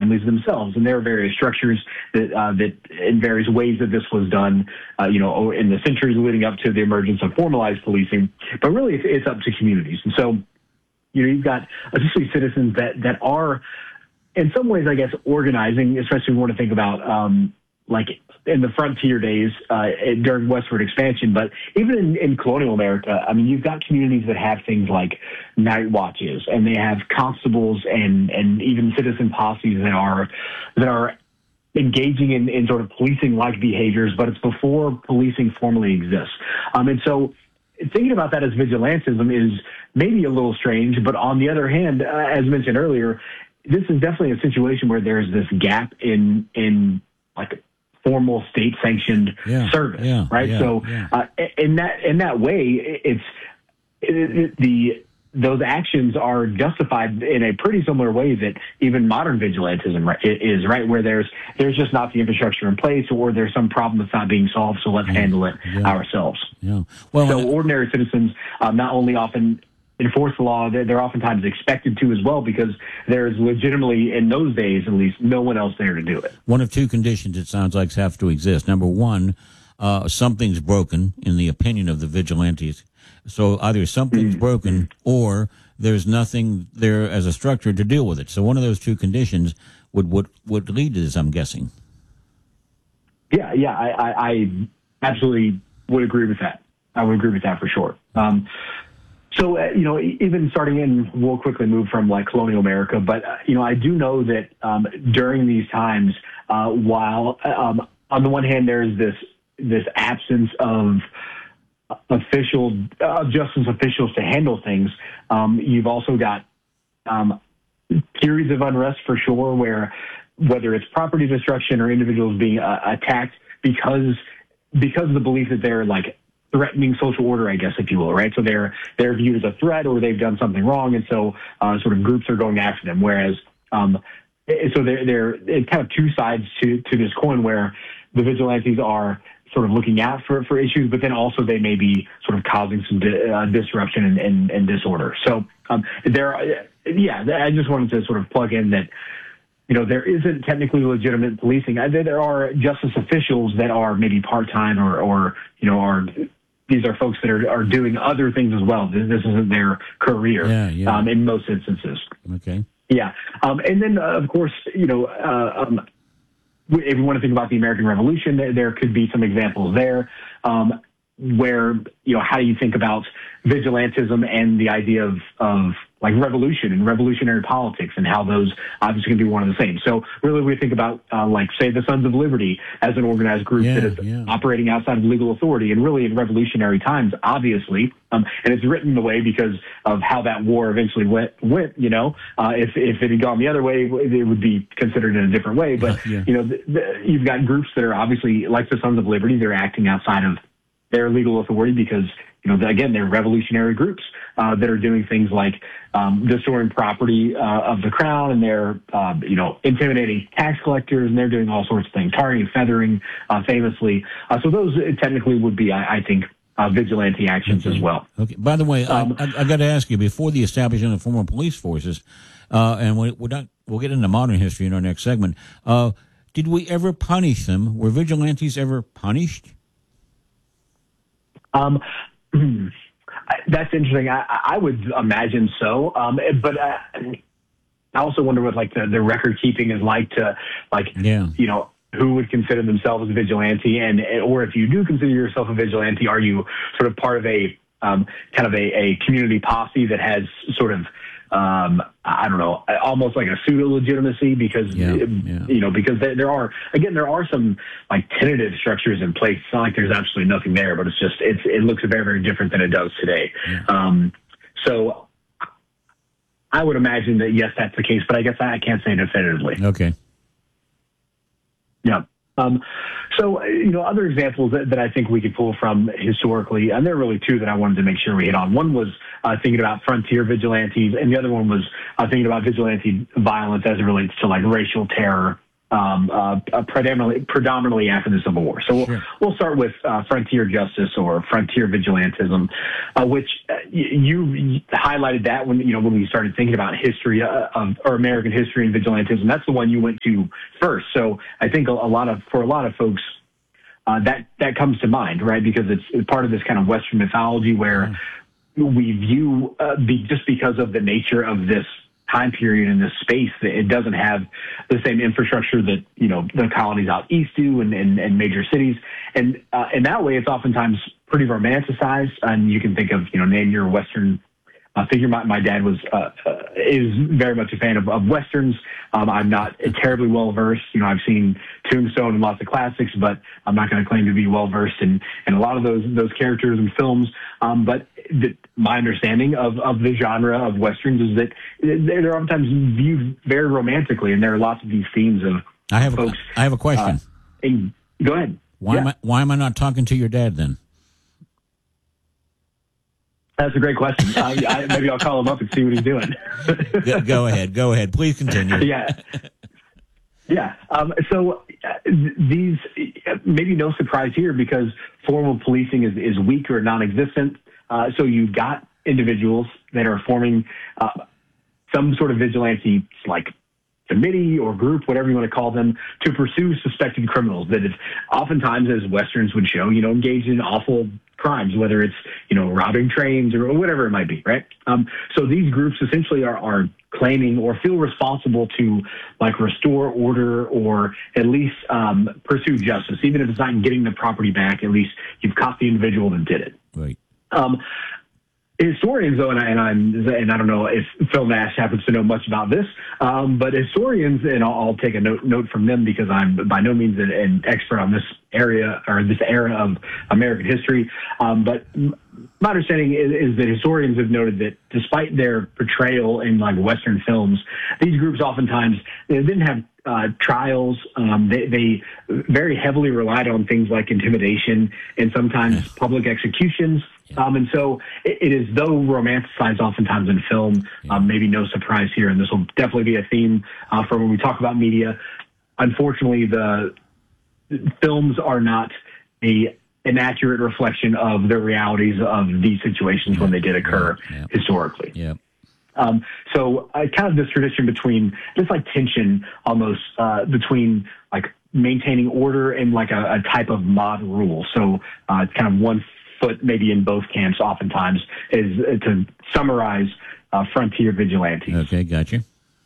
families themselves. And there are various structures that in various ways that this was done, in the centuries leading up to the emergence of formalized policing. But really, it's up to communities. And so, you've got essentially citizens that are, in some ways, I guess, organizing, especially when we want to think about like in the frontier days during westward expansion. But even in colonial America, I mean, you've got communities that have things like night watches, and they have constables and even citizen posses that are engaging in sort of policing-like behaviors, but it's before policing formally exists. And so thinking about that as vigilantism is maybe a little strange, but on the other hand, as mentioned earlier, this is definitely a situation where there's this gap in like formal state-sanctioned service, right? So in that way, those actions are justified in a pretty similar way that even modern vigilantism is, right? Where there's just not the infrastructure in place, or there's some problem that's not being solved, so let's handle it ourselves. Yeah. Well, so ordinary citizens not only often enforce the law, they're oftentimes expected to as well, because there's legitimately, in those days at least, no one else there to do it. One of two conditions, it sounds like, have to exist. Number one, something's broken in the opinion of the vigilantes. So either something's broken or there's nothing there as a structure to deal with it. So one of those two conditions would lead to this, I'm guessing. Yeah, I absolutely would agree with that. I would agree with that for sure. So, even starting in, we'll quickly move from like colonial America, but, I do know that during these times, while on the one hand, there's this absence of justice officials to handle things, you've also got periods of unrest for sure, where whether it's property destruction or individuals being attacked because of the belief that they're like threatening social order, I guess, if you will, right? So they're viewed as a threat, or they've done something wrong, and so sort of groups are going after them. Whereas, so there kind of two sides to this coin, where the vigilantes are sort of looking out for issues, but then also they may be sort of causing some disruption and disorder. So I just wanted to sort of plug in that, there isn't technically legitimate policing. There are justice officials that are maybe part-time or these are folks that are doing other things as well. This isn't their career in most instances. Okay. Yeah. And then, of course, if you want to think about the American Revolution, there could be some examples there where, how do you think about vigilantism and the idea of like revolution and revolutionary politics, and how those obviously can be one and the same. So really we think about like, say, the Sons of Liberty as an organized group that is operating outside of legal authority, and really in revolutionary times, obviously, and it's written the way because of how that war eventually went. If it had gone the other way, it would be considered in a different way. But you've got groups that are obviously like the Sons of Liberty. They're acting outside of their legal authority because again, they're revolutionary groups that are doing things like destroying property of the crown, and they're intimidating tax collectors, and they're doing all sorts of things, tarring and feathering, famously. So those technically would be, I think, vigilante actions as well. Okay. By the way, I got to ask you, before the establishment of formal police forces, and we'll get into modern history in our next segment. Did we ever punish them? Were vigilantes ever punished? That's interesting. I would imagine so. But I also wonder what like the record keeping is like to who would consider themselves a vigilante, or if you do consider yourself a vigilante, are you sort of part of a kind of a community posse that has sort of I don't know, almost like a pseudo legitimacy because because there are some like tentative structures in place. It's not like there's absolutely nothing there, but it looks very, very different than it does today. So I would imagine that yes, that's the case, but I guess I can't say definitively. Okay. Yeah. So, other examples that I think we could pull from historically, and there are really two that I wanted to make sure we hit on. One was thinking about frontier vigilantes, and the other one was thinking about vigilante violence as it relates to like racial terror predominantly after the Civil War. So we'll start with frontier justice or frontier vigilantism, which you highlighted that when we started thinking about history or American history and vigilantism. That's the one you went to first. So I think for a lot of folks, that comes to mind, right? Because it's part of this kind of Western mythology where we view just because of the nature of this time period in this space, that it doesn't have the same infrastructure that the colonies out east do and major cities, and in that way it's oftentimes pretty romanticized. And you can think of name your Western figure. My dad is very much a fan of Westerns. I'm not terribly well versed. I've seen Tombstone and lots of classics, but I'm not going to claim to be well versed in a lot of those characters and films. But my understanding of the genre of Westerns is that they're oftentimes viewed very romantically, and there are lots of these themes of folks. I have a question. Go ahead. Why am I not talking to your dad then? That's a great question. Maybe I'll call him up and see what he's doing. Go ahead. Please continue. Yeah. So these, maybe no surprise here, because formal policing is weak or non-existent. So you've got individuals that are forming some sort of vigilante, like committee or group, whatever you want to call them, to pursue suspected criminals that have oftentimes, as Westerns would show, engaged in awful crimes, whether it's, robbing trains or whatever it might be, right? So these groups essentially are claiming or feel responsible to restore order or at least pursue justice. Even if it's not getting the property back, at least you've caught the individual that did it. Right. Historians, though, and I don't know if Phil Nash happens to know much about this, but historians, and I'll take a note from them because I'm by no means an expert on this area or this era of American history. But my understanding is that historians have noted that despite their portrayal in Western films, these groups oftentimes they didn't have trials. They very heavily relied on things like intimidation and sometimes public executions. And so it is, though romanticized oftentimes in film, maybe no surprise here, and this will definitely be a theme for when we talk about media. Unfortunately, the films are not an accurate reflection of the realities of these situations when they did occur historically. Yeah. So kind of this tradition between this tension almost between maintaining order and a type of mob rule. So it's kind of one foot maybe in both camps oftentimes is to summarize frontier vigilantes. Okay, gotcha.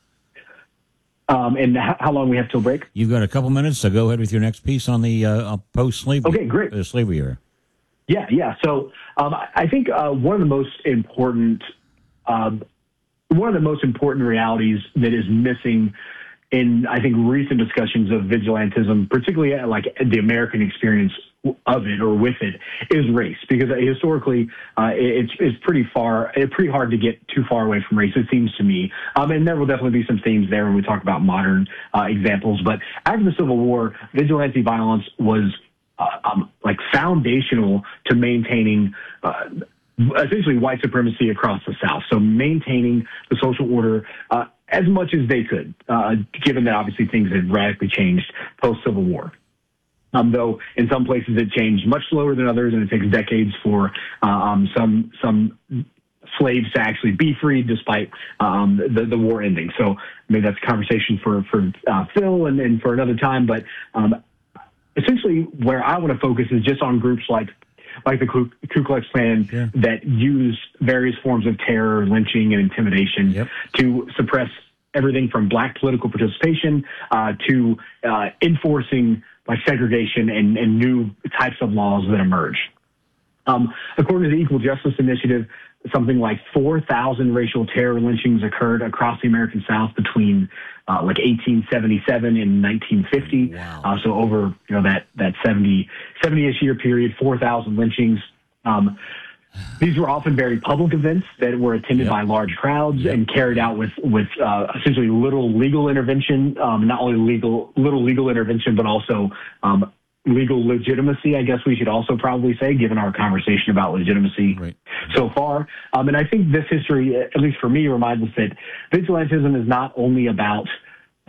And how long we have till break? You've got a couple minutes, so go ahead with your next piece on the post-slavery. Okay, great. Slavery era. Yeah. So I think one of the most important realities that is missing in, I think, recent discussions of vigilantism, particularly the American experience of it or with it, is race. Because historically, it's pretty hard to get too far away from race, it seems to me. And there will definitely be some themes there when we talk about modern examples. But after the Civil War, vigilante violence was foundational to maintaining essentially white supremacy across the South. So maintaining the social order as much as they could, given that obviously things had radically changed post-Civil War. Though in some places it changed much slower than others, and it takes decades for some slaves to actually be freed despite the war ending. So maybe that's a conversation for Phil and for another time. But essentially where I want to focus is just on groups like the Ku Klux Klan that use various forms of terror, lynching, and intimidation to suppress everything from black political participation to enforcing segregation and new types of laws that emerge. According to the Equal Justice Initiative, something like 4,000 racial terror lynchings occurred across the American South between 1877 and 1950. Wow. So over that 70-ish year period, 4,000 lynchings. These were often very public events that were attended by large crowds and carried out with essentially little legal intervention, not only little legal intervention, but also legal legitimacy, I guess we should also probably say, given our conversation about legitimacy so far. And I think this history, at least for me, reminds us that vigilantism is not only about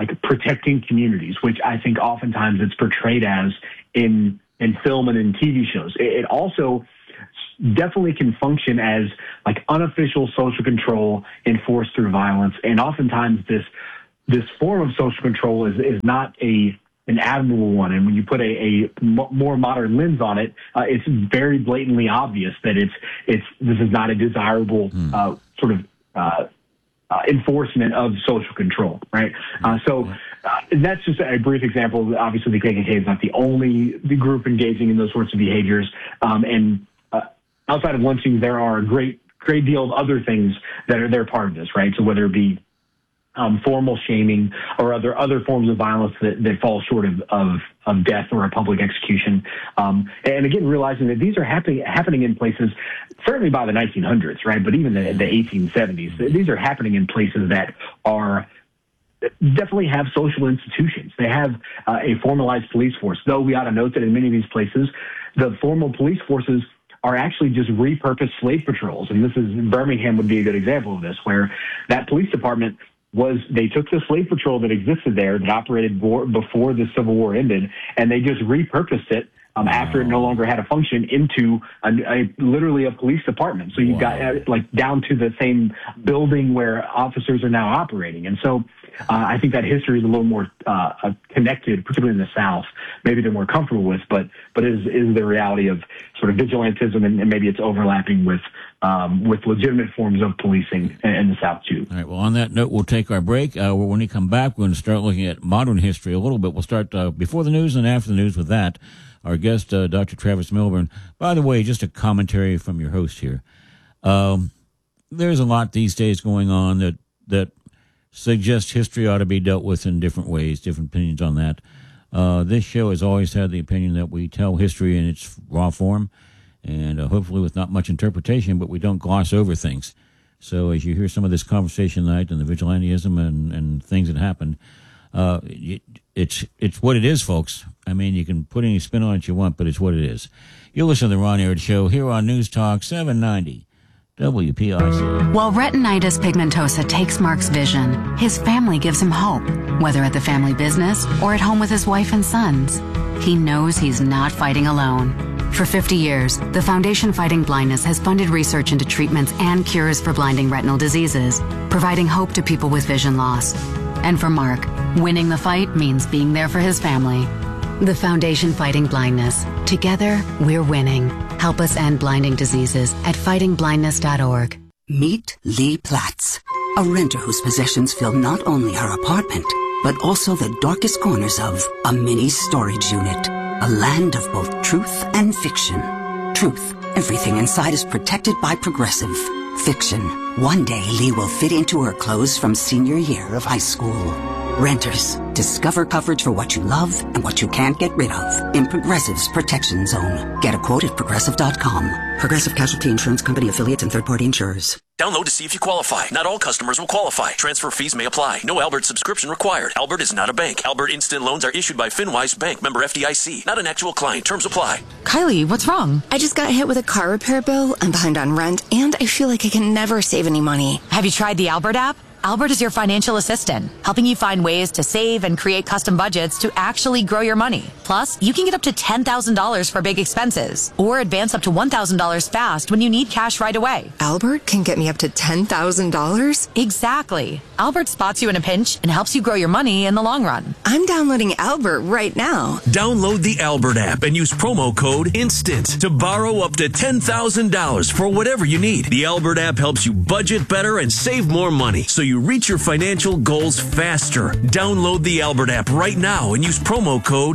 like protecting communities, which I think oftentimes it's portrayed as in film and in TV shows. It also definitely can function as like unofficial social control enforced through violence. And oftentimes this form of social control is not an admirable one. And when you put a more modern lens on it, it's very blatantly obvious that this is not a desirable sort of enforcement of social control, right? So that's just a brief example. Obviously, the KKK is not the only group engaging in those sorts of behaviors. And outside of lynchings, there are a great deal of other things they're part of this, right? So whether it be formal shaming or other forms of violence that fall short of death or a public execution. And again, realizing that these are happening in places, certainly by the 1900s, right? But even the 1870s, these are happening in places that are definitely have social institutions. They have a formalized police force, though we ought to note that in many of these places, the formal police forces are actually just repurposed slave patrols. And Birmingham would be a good example of this, where that police department they took the slave patrol that existed there, that operated before the Civil War ended, and they just repurposed it after it no longer had a function into literally a police department. So you've got like down to the same building where officers are now operating. And so I think that history is a little more connected, particularly in the South. Maybe they're more comfortable with, but is the reality of sort of vigilantism, and maybe it's overlapping with legitimate forms of policing in the South too. All right. Well, on that note, we'll take our break. When we come back, we're going to start looking at modern history a little bit. We'll start before the news and after the news with that. Our guest, Dr. Travis Milburn. By the way, just a commentary from your host here. There's a lot these days going on that suggests history ought to be dealt with in different ways, different opinions on that. This show has always had the opinion that we tell history in its raw form, and hopefully with not much interpretation, but we don't gloss over things. So as you hear some of this conversation tonight and the vigilantism and things that happened, it's what it is, folks. I mean, you can put any spin on it you want, but it's what it is. You'll listen to the Ron Aird Show here on News Talk 790 WPIC. While retinitis pigmentosa takes Mark's vision, his family gives him hope, whether at the family business or at home with his wife and sons. He knows he's not fighting alone. For 50 years, the Foundation Fighting Blindness has funded research into treatments and cures for blinding retinal diseases, providing hope to people with vision loss. And for Mark, winning the fight means being there for his family. The Foundation Fighting Blindness. Together, we're winning. Help us end blinding diseases at fightingblindness.org. Meet Lee Platts, a renter whose possessions fill not only her apartment, but also the darkest corners of a mini storage unit. A land of both truth and fiction. Truth, everything inside is protected by Progressive. Fiction, one day Lee will fit into her clothes from senior year of high school. Renters, discover coverage for what you love and what you can't get rid of in Progressive's Protection Zone. Get a quote at Progressive.com. Progressive Casualty Insurance Company, affiliates, and third-party insurers. Download to see if you qualify. Not all customers will qualify. Transfer fees may apply. No Albert subscription required. Albert is not a bank. Albert Instant Loans are issued by FinWise Bank, member FDIC. Not an actual client. Terms apply. Kylie, what's wrong? I just got hit with a car repair bill. I'm behind on rent, and I feel like I can never save any money. Have you tried the Albert app? Albert is your financial assistant, helping you find ways to save and create custom budgets to actually grow your money. Plus, you can get up to $10,000 for big expenses or advance up to $1,000 fast when you need cash right away. Albert can get me up to $10,000? Exactly. Albert spots you in a pinch and helps you grow your money in the long run. I'm downloading Albert right now. Download the Albert app and use promo code INSTANT to borrow up to $10,000 for whatever you need. The Albert app helps you budget better and save more money, so you reach your financial goals faster. Download the Albert app right now and use promo code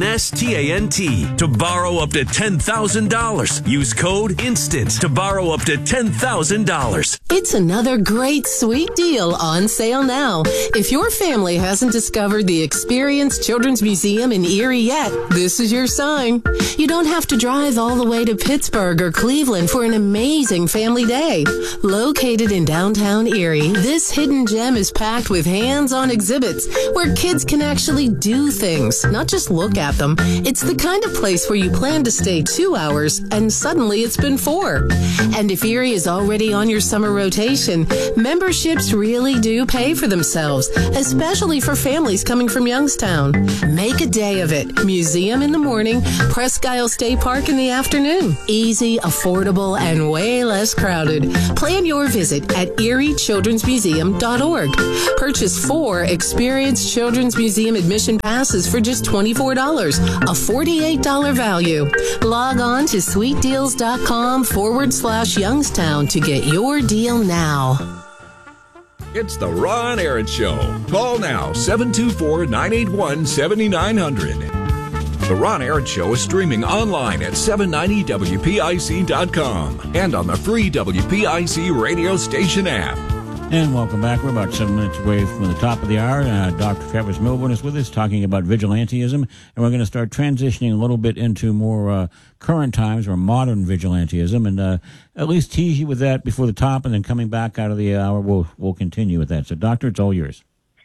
INSTANT to borrow up to $10,000. Use code INSTANT to borrow up to $10,000. It's another great sweet deal on sale now. If your family hasn't discovered the Experience Children's Museum in Erie yet, this is your sign. You don't have to drive all the way to Pittsburgh or Cleveland for an amazing family day. Located in downtown Erie, this Hidden Gem is packed with hands-on exhibits where kids can actually do things, not just look at them. It's the kind of place where you plan to stay 2 hours and suddenly it's been 4. And if Erie is already on your summer rotation, memberships really do pay for themselves, especially for families coming from Youngstown. Make a day of it. Museum in the morning, Presque Isle State Park in the afternoon. Easy, affordable, and way less crowded. Plan your visit at eriechildrensmuseum.org. Purchase 4 experienced Children's Museum admission passes for just $24, a $48 value. Log on to sweetdeals.com/Youngstown to get your deal now. It's the Ron Aaron Show. Call now, 724-981-7900. The Ron Aaron Show is streaming online at 790WPIC.com and on the free WPIC radio station app. And welcome back. We're about 7 minutes away from the top of the hour. Dr. Travis Milburn is with us talking about vigilantism, and we're going to start transitioning a little bit into more current times or modern vigilantism, and at least tease you with that before the top, and then coming back out of the hour, we'll continue with that. So, Doctor, it's all yours.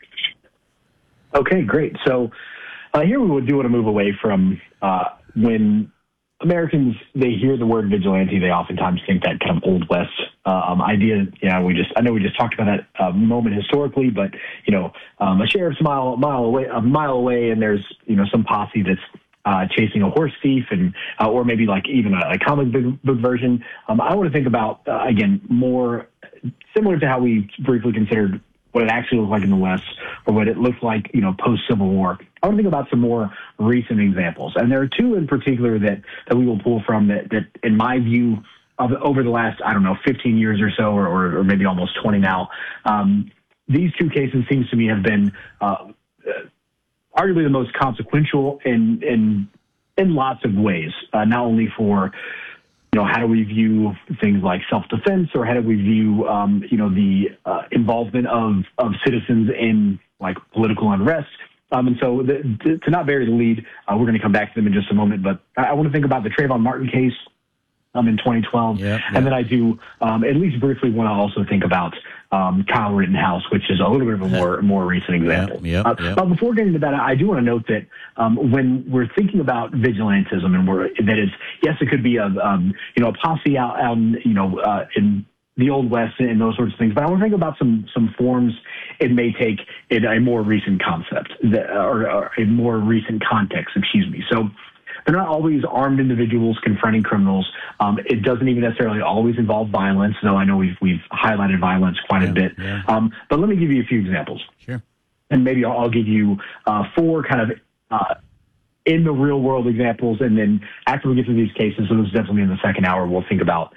Okay, great. So here we do want to move away from when Americans, they hear the word vigilante, they oftentimes think that kind of Old West idea. I know we just talked about that moment historically, but a sheriff's a mile away, and there's some posse that's chasing a horse thief, and or maybe like even a comic book version. I want to think about again more similar to how we briefly considered what it actually looked like in the West, or what it looked like, post-Civil War. I want to think about some more recent examples. And there are 2 in particular that we will pull from that in my view, over the last, 15 years or so, or maybe almost 20 now, these 2 cases seems to me have been arguably the most consequential in lots of ways, not only for how do we view things like self-defense, or how do we view, the involvement of citizens in like political unrest. And so to not bury the lead, we're going to come back to them in just a moment. But I want to think about the Trayvon Martin case in 2012. And then I do at least briefly want to also think about Kyle Rittenhouse, which is a little bit of a more recent example. But before getting to that, I do want to note that when we're thinking about vigilantism, and it could be a posse out in the Old West and those sorts of things. But I want to think about some forms it may take in a more recent concept, or a more recent context, So they're not always armed individuals confronting criminals. It doesn't even necessarily always involve violence, though I know we've highlighted violence quite a bit. But let me give you a few examples. Sure. And maybe I'll give you 4 kind of in the real world examples, and then after we get to these cases, so this is definitely in the second hour, we'll think about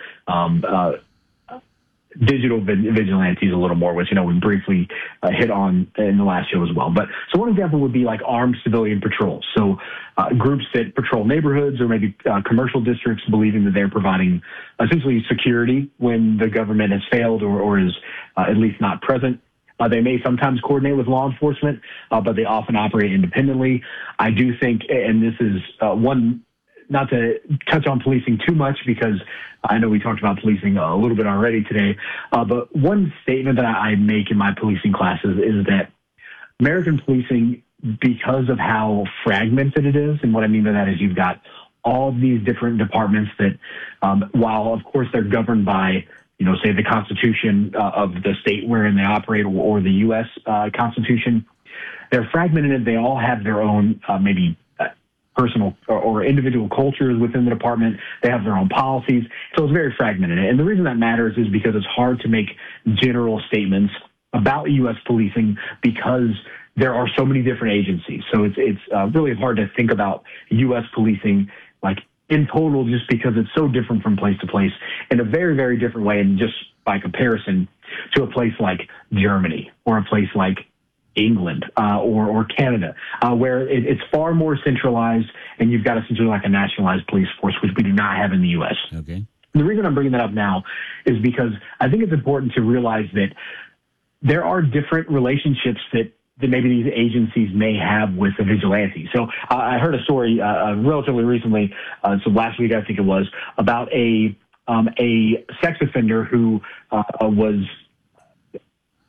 digital vigilantes a little more, which we briefly hit on in the last show as well. But so one example would be like armed civilian patrols. So groups that patrol neighborhoods or maybe commercial districts, believing that they're providing essentially security when the government has failed or is at least not present. They may sometimes coordinate with law enforcement, but they often operate independently. I do think, and this is one, not to touch on policing too much, because I know we talked about policing a little bit already today, but one statement that I make in my policing classes is that American policing, because of how fragmented it is, and what I mean by that is you've got all of these different departments that, while of course they're governed by, say the Constitution of the state wherein they operate, or the U.S. Constitution, they're fragmented. They all have their own maybe personal or individual cultures within the department. They have their own policies. So it's very fragmented. And the reason that matters is because it's hard to make general statements about U.S. policing because there are so many different agencies. So it's really hard to think about U.S. policing like in total, just because it's so different from place to place in a very, very different way. And just by comparison to a place like Germany or a place like England or Canada, where it's far more centralized, and you've got essentially like a nationalized police force, which we do not have in the U.S. Okay. The reason I'm bringing that up now is because I think it's important to realize that there are different relationships that maybe these agencies may have with the vigilante. So I heard a story relatively recently, so last week I think it was, about a sex offender who was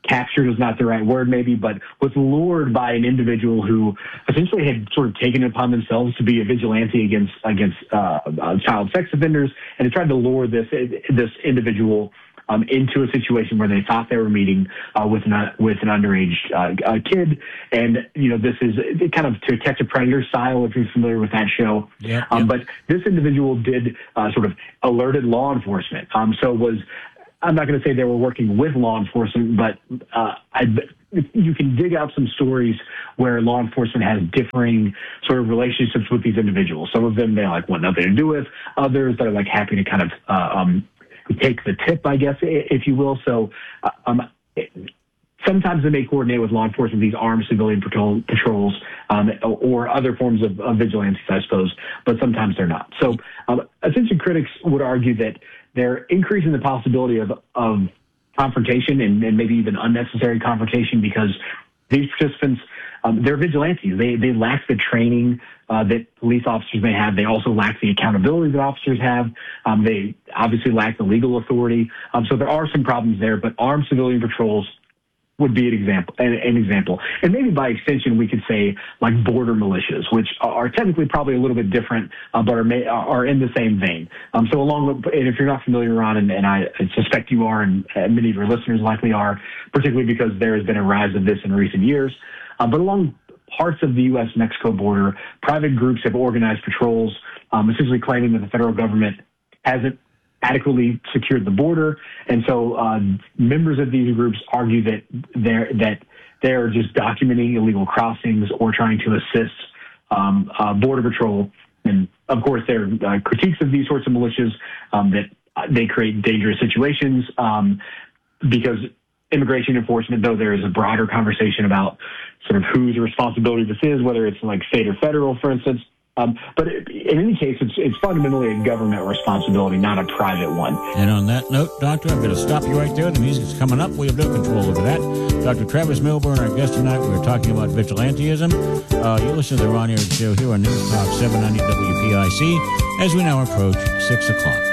captured is not the right word maybe, but was lured by an individual who essentially had sort of taken it upon themselves to be a vigilante against child sex offenders, and they tried to lure this individual into a situation where they thought they were meeting with an underage kid. And, this is kind of To Catch a Predator style, if you're familiar with that show. Yeah. But this individual did sort of alerted law enforcement. I'm not going to say they were working with law enforcement, but you can dig out some stories where law enforcement has differing sort of relationships with these individuals. Some of them they want nothing to do with. Others that are happy to kind of take the tip, I guess, if you will. So sometimes they may coordinate with law enforcement, these armed civilian patrols, or other forms of vigilantes, I suppose, but sometimes they're not. So essentially critics would argue that they're increasing the possibility of confrontation and maybe even unnecessary confrontation because these participants, they're vigilantes. They lack the training that police officers may have. They also lack the accountability that officers have. They obviously lack the legal authority. So there are some problems there, but armed civilian patrols would be an example. And maybe by extension, we could say border militias, which are technically probably a little bit different, but are in the same vein. And if you're not familiar, Ron, and I suspect you are, and many of your listeners likely are, particularly because there has been a rise of this in recent years, but along parts of the U.S.-Mexico border, private groups have organized patrols, essentially claiming that the federal government hasn't adequately secured the border. And so members of these groups argue that they're just documenting illegal crossings or trying to assist Border Patrol. And, of course, there are critiques of these sorts of militias that they create dangerous situations because immigration enforcement, though there is a broader conversation about sort of whose responsibility this is, whether it's state or federal, for instance. But in any case, it's fundamentally a government responsibility, not a private one. And on that note, Doctor, I'm going to stop you right there. The music's coming up. We have no control over that. Dr. Travis Milburn, our guest tonight, we were talking about vigilantism. You listen to the Ron Aaron Show here on News Talk 790 WPIC as we now approach 6 o'clock.